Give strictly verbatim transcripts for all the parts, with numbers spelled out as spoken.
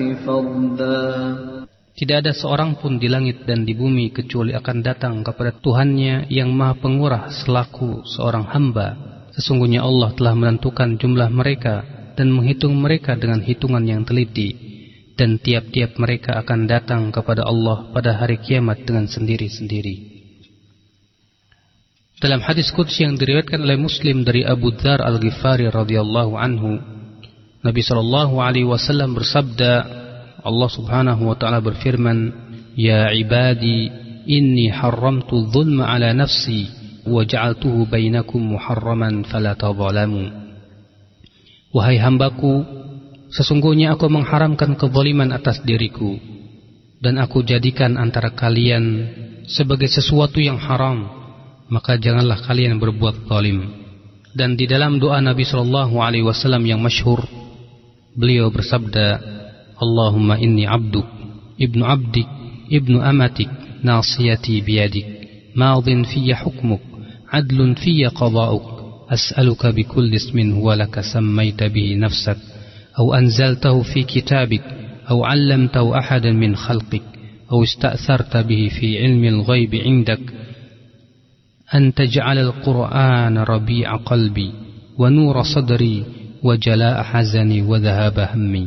Tidak ada seorang pun di langit dan di bumi kecuali akan datang kepada Tuhannya yang Maha Pengurah selaku seorang hamba. Sesungguhnya Allah telah menentukan jumlah mereka dan menghitung mereka dengan hitungan yang teliti, dan tiap-tiap mereka akan datang kepada Allah pada hari kiamat dengan sendiri-sendiri. Dalam hadis qudsi yang diriwayatkan oleh Muslim dari Abu Dzar Al-Ghifari radhiyallahu anhu, Nabi sallallahu alaihi wasallam bersabda, Allah Subhanahu wa taala berfirman, "Ya ibadi, inni haramtu dzulma ala nafsi wa ja'altuhu bainakum muharraman fala tadzalamu." Wahai hambaku, sesungguhnya aku mengharamkan kezaliman atas diriku, dan aku jadikan antara kalian sebagai sesuatu yang haram, maka janganlah kalian berbuat zalim. Dan di dalam doa Nabi sallallahu alaihi wasallam yang masyhur, beliau bersabda, Allahumma inni abduk, ibnu abdik, ibnu amatik, nasiyati biyadik, madin fiyya hukmuk, adlun fiyya qada'uk, as'aluka bikulli ismin huwa laka sammayta bihi nafsak, aw anzaltahu fi kitabik, aw 'allamtahu ahadan min khalqik, aw ista'tharta bihi fi ilmi al-ghaibi 'indak, أن تجعل القرآن ربيع قلبي ونور صدري وجلاء حزني وذهاب همي.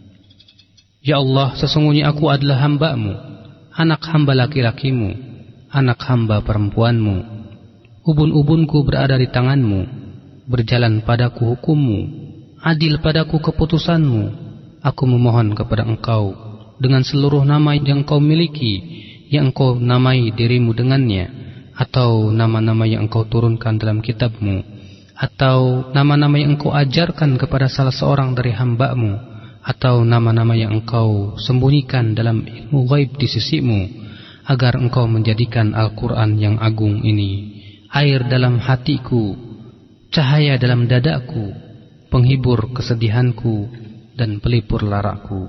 Ya Allah, sesungguhnya aku adalah hamba-Mu, anak hamba laki-lakimu, anak hamba perempuanmu. Ubun-ubunku berada di tangan-Mu, berjalan padaku hukum-Mu, adil padaku keputusan-Mu. Aku memohon kepada Engkau dengan seluruh nama yang Engkau miliki, yang Engkau namai dirimu dengannya, atau nama-nama yang Engkau turunkan dalam kitab-Mu, atau nama-nama yang Engkau ajarkan kepada salah seorang dari hamba-Mu, atau nama-nama yang Engkau sembunyikan dalam ilmu ghaib di sisi-Mu, agar Engkau menjadikan Al-Quran yang agung ini air dalam hatiku, cahaya dalam dadaku, penghibur kesedihanku, dan pelipur laraku.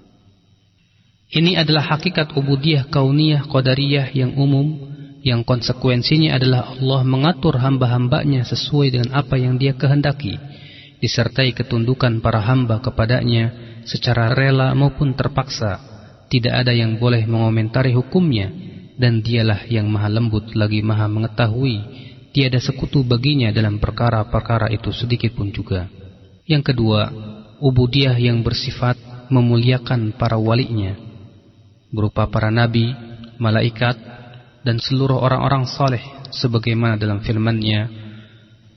Ini adalah hakikat ubudiyah kauniyah qadariyah yang umum, yang konsekuensinya adalah Allah mengatur hamba-hambanya sesuai dengan apa yang Dia kehendaki, disertai ketundukan para hamba kepadanya secara rela maupun terpaksa. Tidak ada yang boleh mengomentari hukumnya, dan Dialah yang maha lembut lagi maha mengetahui. Tiada sekutu baginya dalam perkara-perkara itu sedikit pun juga. Yang kedua, ubudiyah yang bersifat memuliakan para walinya, berupa para nabi, malaikat, dan seluruh orang-orang saleh, sebagaimana dalam firman-Nya,